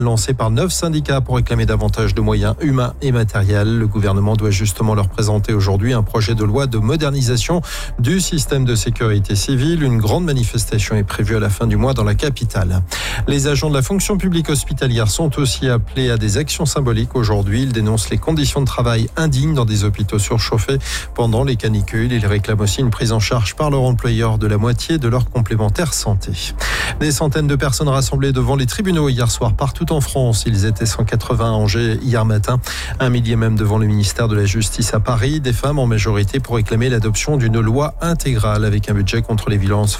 Lancé par 9 syndicats pour réclamer davantage de moyens humains et matériels. Le gouvernement doit justement leur présenter aujourd'hui un projet de loi de modernisation du système de sécurité civile. Une grande manifestation est prévue à la fin du mois dans la capitale. Les agents de la fonction publique hospitalière sont aussi appelés à des actions symboliques aujourd'hui. Ils dénoncent les conditions de travail indignes dans des hôpitaux surchauffés pendant les canicules. Ils réclament aussi une prise en charge par leur employeur de la moitié de leur complémentaire santé. Des centaines de personnes rassemblées devant les tribunaux hier soir partout en France. Ils étaient 180 à Angers hier matin. 1 millier même devant le ministère de la Justice à Paris. Des femmes en majorité pour réclamer l'adoption d'une loi intégrale avec un budget contre les violences